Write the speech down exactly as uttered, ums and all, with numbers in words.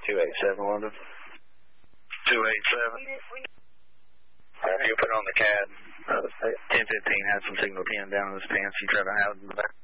two eight seven, London. two eight seven. Uh, if you put on the C A D, uh, ten fifteen had some signal pinned down in his pants. He tried to hide in the back.